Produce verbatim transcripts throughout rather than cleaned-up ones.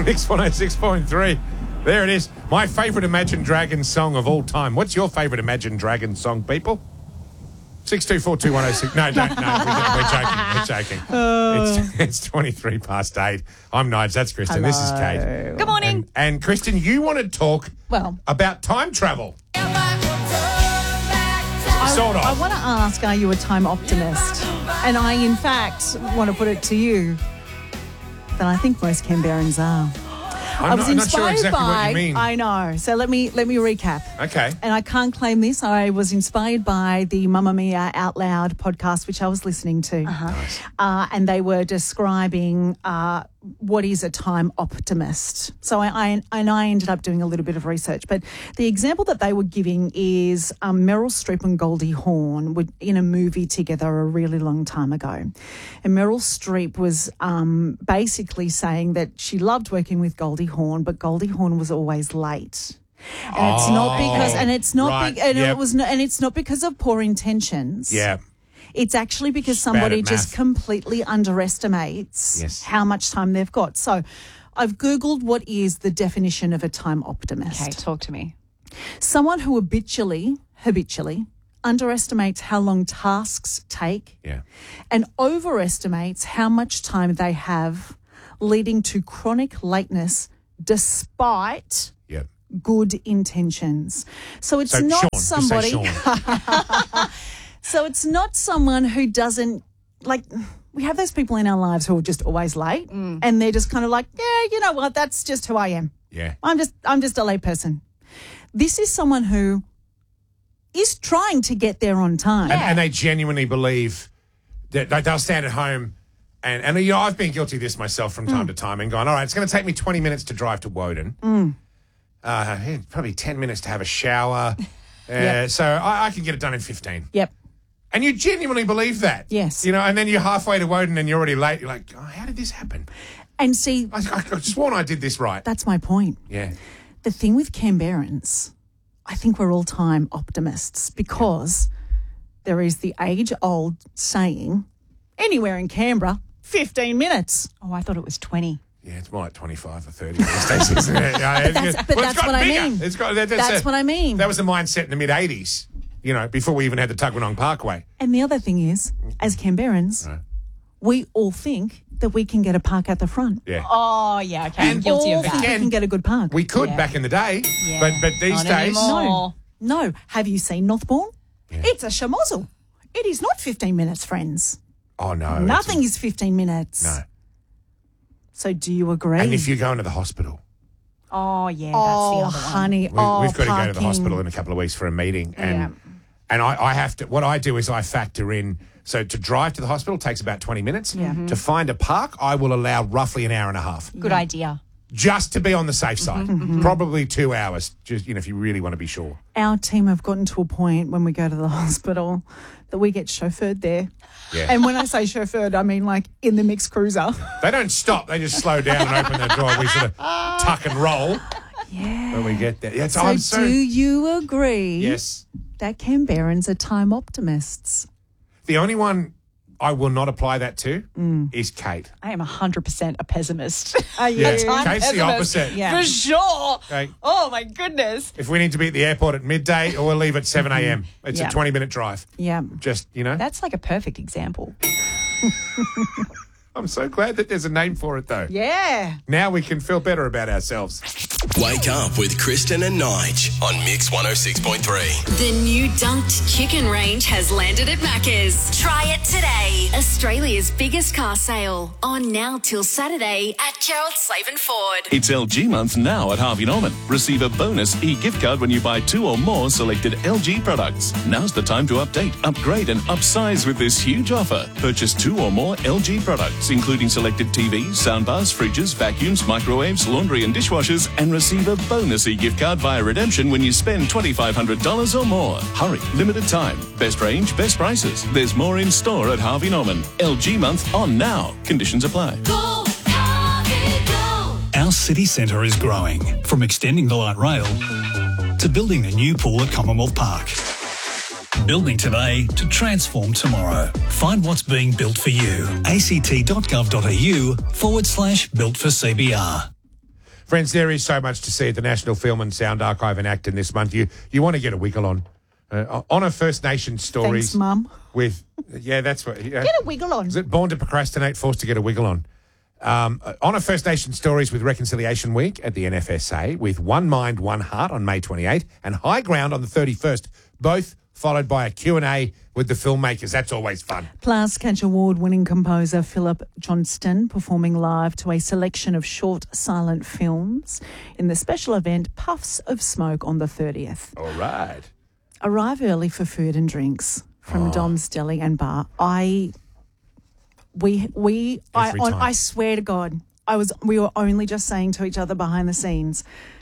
Mix one oh six point three. There it is. My favourite Imagine Dragons song of all time. What's your favourite Imagine Dragons song, people? six two four two one oh six. No, don't. No, we're, we're joking. We're joking. Uh, it's, it's twenty-three past eight. I'm Nige. That's Kristen. Hello. This is Kate. Good morning. And, and Kristen, you want to talk Well, about time travel. I, Sort of. I want to ask, are you a time optimist? And I, in fact, want to put it to you that I think most Canberrans are. I'm I was not, not sure inspired exactly by. what you mean. I know. So let me let me recap. Okay. And I can't claim this. I was inspired by the Mamma Mia Out Loud podcast, which I was listening to. Uh-huh. Nice. Uh, and they were describing uh, what is a time optimist. So I, I and I ended up doing a little bit of research. But the example that they were giving is um, Meryl Streep and Goldie Hawn were in a movie together a really long time ago. And Meryl Streep was um, basically saying that she loved working with Goldie Hawn, but Goldie Hawn was always late. And it's not because, and it's not, right, be, and yep. it was, not, and it's not because of poor intentions. Yeah. It's actually because Just bad somebody at just math. completely underestimates Yes. how much time they've got. So I've Googled what is the definition of a time optimist. Okay, talk to me. Someone who habitually, habitually underestimates how long tasks take Yeah. and overestimates how much time they have, leading to chronic lateness despite Yeah. good intentions. So it's So, not Sean, just say somebody... Sean. So it's not someone who doesn't, like, we have those people in our lives who are just always late and they're just kind of like, yeah, you know what, that's just who I am. Yeah. I'm just I'm just a late person. This is someone who is trying to get there on time. And, and they genuinely believe that they- they'll stand at home. And, and you know, I've been guilty of this myself from time to time and gone, all right, it's going to take me twenty minutes to drive to Woden. Uh, yeah, probably ten minutes to have a shower. Uh, Yep. So I, I can get it done in fifteen. Yep. And you genuinely believe that. Yes. You know, and then you're halfway to Woden and you're already late. You're like, oh, how did this happen? And see, I, I could sworn I did this right. that's my point. Yeah. The thing with Canberrans, I think we're all time optimists because there is the age-old saying, anywhere in Canberra, fifteen minutes. Oh, I thought it was twenty. Yeah, it's more like twenty-five or thirty these days, isn't it? Yeah, But that's- but well, that's it's got what I bigger. mean. It's got, that, That's a- what I mean. That was the mindset in the mid-eighties, you know, before we even had the Tuggeranong Parkway. And the other thing is, as Canberrans, Right. we all think that we can get a park at the front. Yeah. Oh, yeah, okay. I'm And guilty all of think that. we Again, can get a good park. We could Yeah. back in the day, Yeah. but but these Not days... anymore. no, no. Have you seen Northbourne? It's a schmozzle. It is not fifteen minutes, friends. Oh, no. Nothing it's- is fifteen minutes. No. So do you agree? And if you're going to the hospital, Oh, yeah, oh, that's the other one. honey, we, oh, we've got to go to the parking. hospital in a couple of weeks for a meeting. And Yeah. and I, I have to... What I do is I factor in... So to drive to the hospital takes about twenty minutes. Yeah. To find a park, I will allow roughly an hour and a half. Good idea. Just to be on the safe side. Mm-hmm. Probably two hours, just, you know, if you really want to be sure. Our team have gotten to a point when we go to the hospital that we get chauffeured there. Yeah. And when I say chauffeured, I mean like in the mixed cruiser. They don't stop. They just slow down and open the door. We sort of tuck and roll Yeah. when we get there. Yeah, it's, So I'm so... do you agree Yes. that Canberrans are time optimists? The only one I will not apply that to Mm. is Kate. I am one hundred percent a pessimist. Are you? Yeah, time Kate's the pessimist. opposite. Yeah. For sure. Okay. Oh, my goodness. If we need to be at the airport at midday or we'll leave at seven a.m., it's Yeah. a twenty-minute drive. Yeah. Just, you know. That's like a perfect example. I'm so glad that there's a name for it, though. Yeah. Now we can feel better about ourselves. Wake up with Kristen and Nige on Mix one oh six point three. The new dunked chicken range has landed at Macca's. Try it today. Australia's biggest car sale. On now till Saturday at Gerald Slaven Ford. It's L G month now at Harvey Norman. Receive a bonus e-gift card when you buy two or more selected L G products. Now's the time to update, upgrade and upsize with this huge offer. Purchase two or more L G products, including selected T Vs, soundbars, fridges, vacuums, microwaves, laundry and dishwashers, and receive a bonus e-gift card via redemption when you spend twenty-five hundred dollars or more. Hurry, limited time. Best range, best prices. There's more in store at Harvey Norman. L G month on now. Conditions apply. Go, Harvey, go. Our city centre is growing, from extending the light rail to building the new pool at Commonwealth Park. Building today to transform tomorrow. Find what's being built for you. act.gov.au forward slash built for CBR. Friends, there is so much to see at the National Film and Sound Archive in Acton this month. You you want to get a wiggle on. Uh, Honour First Nation stories. Thanks, Mum. With, yeah, that's what. Yeah. Get a wiggle on. Is it Born to Procrastinate, Forced to Get a Wiggle on? Um, Honour First Nation stories with Reconciliation Week at the N F S A, with One Mind, One Heart on May twenty-eighth and High Ground on the thirty-first, both followed by a Q and A with the filmmakers. That's always fun. Plus, catch award-winning composer Philip Johnston performing live to a selection of short silent films in the special event Puffs of Smoke on the thirtieth. All right. Arrive early for food and drinks from Oh. Dom's Deli and Bar. I, we, we, I, Every on, time. I swear to God, I was. We were only just saying to each other behind the scenes,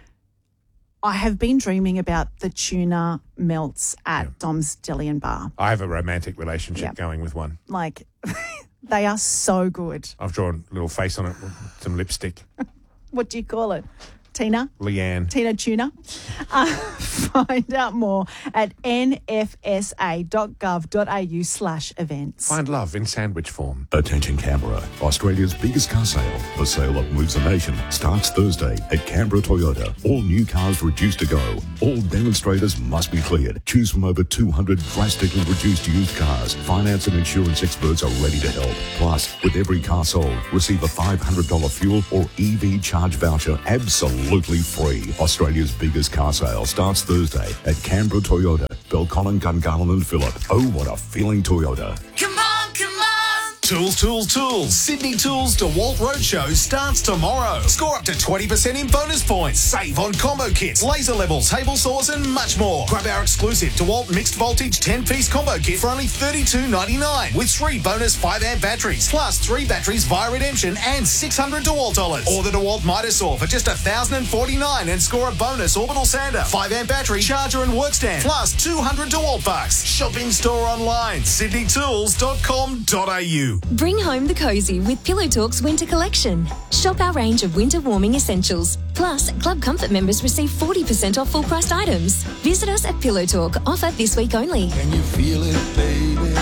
I have been dreaming about the tuna melts at Dom's Deli and Bar. I have a romantic relationship Yep. going with one. Like, they are so good. I've drawn a little face on it with some lipstick. What do you call it? Tina? Leanne. Tina Tuna. Uh, find out more at n f s a dot gov dot a u slash events. Find love in sandwich form. Attention Canberra, Australia's biggest car sale. The sale that moves the nation starts Thursday at Canberra Toyota. All new cars reduced to go. All demonstrators must be cleared. Choose from over two hundred drastically reduced used cars. Finance and insurance experts are ready to help. Plus, with every car sold, receive a five hundred dollars fuel or E V charge voucher absolutely free. Australia's biggest car sale starts Thursday at Canberra Toyota. Belconnen, Gungahlin and Phillip. Oh, what a feeling Toyota. Come on, come on. Tools, Tools, Tools. Sydney Tools DeWalt Roadshow starts tomorrow. Score up to twenty percent in bonus points. Save on combo kits, laser levels, table saws and much more. Grab our exclusive DeWalt mixed voltage ten-piece combo kit for only thirty-two ninety-nine with three bonus five amp batteries, plus three batteries via redemption and six hundred DeWalt dollars. Or the DeWalt Mitasaw for just one thousand forty-nine and score a bonus orbital sander, five amp battery, charger and work stand, plus two hundred DeWalt bucks. Shop in store online, sydney tools dot com dot a u. Bring home the cozy with Pillow Talk's winter collection. Shop our range of winter warming essentials. Plus, Club Comfort members receive forty percent off full-priced items. Visit us at Pillow Talk. Offer this week only. Can you feel it, baby?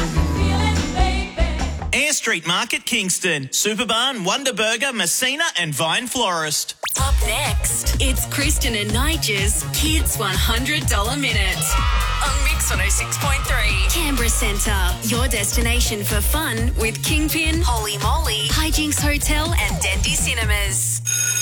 Air Street Market, Kingston. Superbarn, Wonder Burger, Messina and Vine Florist. Up next, it's Kristen and Nigel's Kids one hundred dollars Minute on Mix one oh six point three. Canberra Centre, your destination for fun with Kingpin, Holy Moly, Hijinks Hotel and Dendy Cinemas.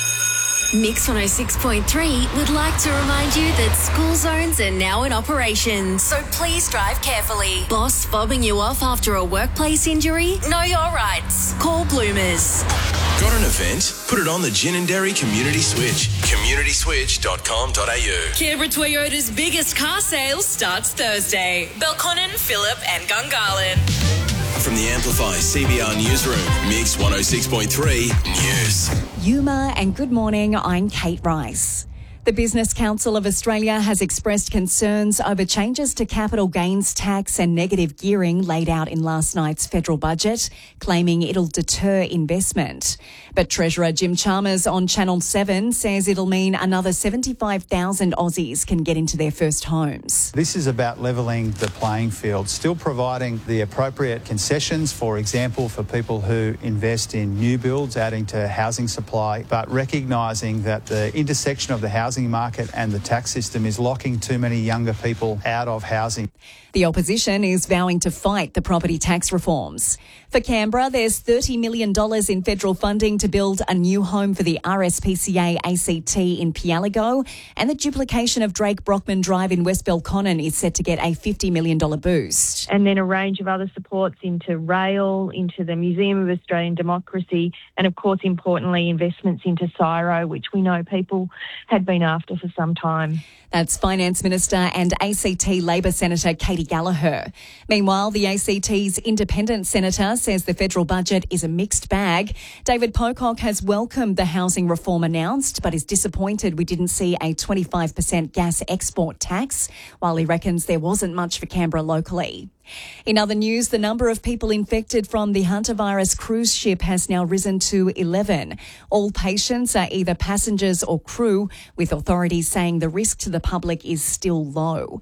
Mix one oh six point three would like to remind you that school zones are now in operation, so please drive carefully. Boss fobbing you off after a workplace injury? Know your rights. Call Bloomers. Got an event? Put it on the Gin and Dairy Community Switch. community switch dot com dot a u. Canberra Toyota's biggest car sale starts Thursday. Belconnen, Phillip and Gungahlin. From the Amplify C B R Newsroom, Mix one oh six point three News. Yuma and good morning, I'm Kate Rice. The Business Council of Australia has expressed concerns over changes to capital gains tax and negative gearing laid out in last night's federal budget, claiming it'll deter investment. But Treasurer Jim Chalmers on Channel seven says it'll mean another seventy-five thousand Aussies can get into their first homes. This is about levelling the playing field, still providing the appropriate concessions, for example, for people who invest in new builds, adding to housing supply, but recognising that the intersection of the housing market and the tax system is locking too many younger people out of housing. The opposition is vowing to fight the property tax reforms. For Canberra, there's thirty million dollars in federal funding to build a new home for the R S P C A A C T in Pialigo, and the duplication of Drake Brockman Drive in West Belconnen is set to get a fifty million dollars boost. And then a range of other supports into rail, into the Museum of Australian Democracy, and of course, importantly, investments into CSIRO, which we know people had been after for some time. That's Finance Minister and A C T Labor Senator Katie Gallagher. Meanwhile, the A C T's independent senator says the federal budget is a mixed bag. David Pocock has welcomed the housing reform announced, but is disappointed we didn't see a twenty-five percent gas export tax, while he reckons there wasn't much for Canberra locally. In other news, the number of people infected from the hantavirus cruise ship has now risen to eleven. All patients are either passengers or crew, with authorities saying the risk to the public is still low.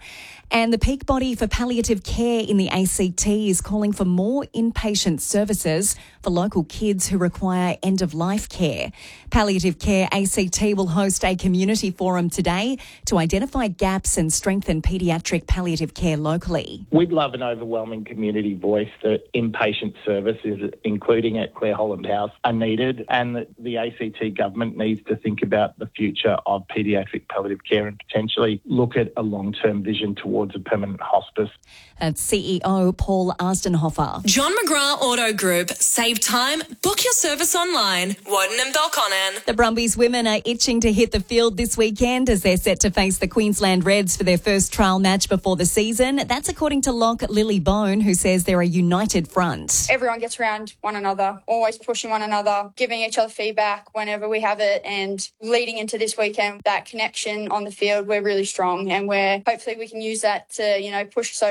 And the peak body for palliative care in the A C T is calling for more inpatient services for local kids who require end-of-life care. Palliative Care A C T will host a community forum today to identify gaps and strengthen paediatric palliative care locally. We'd love an overwhelming community voice that inpatient services, including at Clare Holland House, are needed, and that the A C T government needs to think about the future of paediatric palliative care and potentially look at a long-term vision towards a permanent hospice. That's C E O Paul Arstenhofer. John McGrath Auto Group. Save time. Book your service online. Woden and Belconnen. The Brumbies women are itching to hit the field this weekend as they're set to face the Queensland Reds for their first trial match before the season. That's according to lock Lily Bone, who says they're a united front. Everyone gets around one another, always pushing one another, giving each other feedback whenever we have it, and leading into this weekend, that connection on the field, we're really strong, and we're hopefully we can use that to, you know, push us over